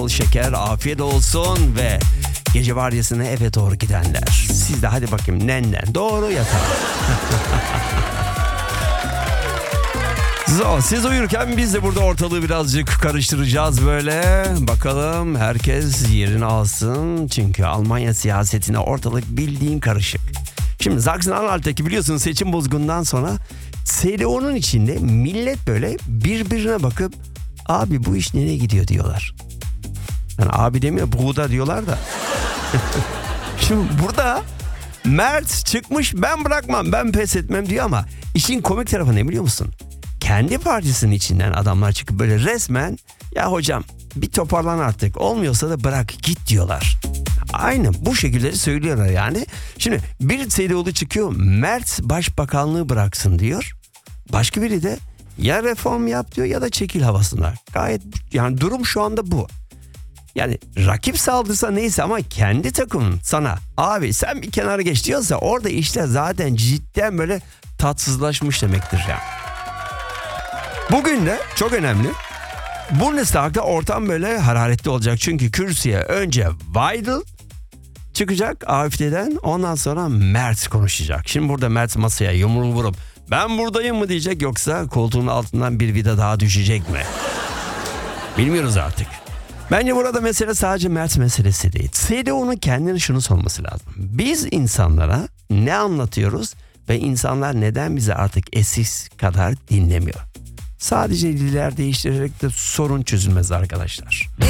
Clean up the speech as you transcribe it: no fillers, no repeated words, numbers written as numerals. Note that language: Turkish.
bol şeker, afiyet olsun ve gece vardiyasına eve doğru gidenler. Siz de hadi bakayım nenden doğru yatağa. Siz uyurken biz de burada ortalığı birazcık karıştıracağız böyle. Bakalım herkes yerini alsın. Çünkü Almanya siyasetine ortalık bildiğin karışık. Şimdi Sachsen-Anhalt'taki biliyorsunuz seçim bozgundan sonra CDU'nun içinde millet böyle birbirine bakıp abi bu iş nereye gidiyor diyorlar. Yani abi demiyor Bruder diyorlar da. Şimdi burada Merz çıkmış ben bırakmam ben pes etmem diyor ama işin komik tarafı ne biliyor musun? Kendi partisinin içinden adamlar çıkıp böyle resmen ya hocam bir toparlan artık olmuyorsa da bırak git diyorlar. Aynı bu şekilde söylüyorlar yani. Şimdi bir CDU'lu çıkıyor Merz başbakanlığı bıraksın diyor. Başka biri de ya reform yap diyor ya da çekil havasında. Gayet yani durum şu anda bu. Yani rakip saldırsa neyse ama kendi takımın sana abi sen bir kenara geç diyorsa orada işler zaten cidden böyle tatsızlaşmış demektir ya. Bugün de çok önemli. Bundestag'da ortam böyle hararetli olacak. Çünkü kürsüye önce Weidel çıkacak AfD'den ondan sonra Merz konuşacak. Şimdi burada Merz masaya yumruğunu vurup ben buradayım mı diyecek yoksa koltuğun altından bir vida daha düşecek mi? Bilmiyoruz artık. Bence burada mesele sadece Merz meselesi değil. CDU'nun kendine şunu sorması lazım. Biz insanlara ne anlatıyoruz ve insanlar neden bizi artık eskisi kadar dinlemiyor? Sadece diller değiştirerek de sorun çözülmez arkadaşlar.